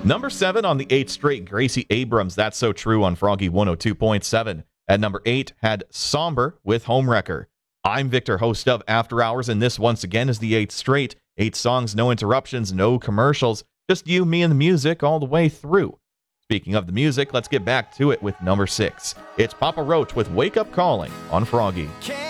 Number 7 on the 8th straight, Gracie Abrams, That's So True on Froggy 102.7. At number 8 had Somber with Homewrecker. I'm Victor, host of After Hours, and this once again is the 8th straight. 8 songs, no interruptions, no commercials, just you, me, and the music all the way through. Speaking of the music, let's get back to it with number 6. It's Papa Roach with Wake Up Calling on Froggy.